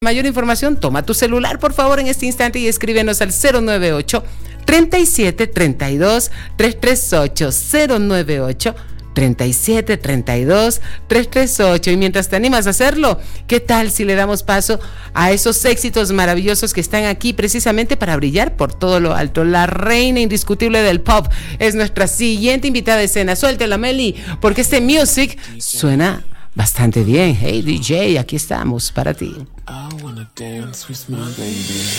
Mayor información, toma tu celular por favor en este instante y escríbenos al 098 37 32 338 098 37 32 338. Y mientras te animas a hacerlo, ¿qué tal si le damos paso a esos éxitos maravillosos que están aquí precisamente para brillar por todo lo alto? La reina indiscutible del pop es nuestra siguiente invitada de escena. Suéltela, Meli, porque este music suena bastante bien. Hey DJ, aquí estamos para ti. I wanna dance with my baby.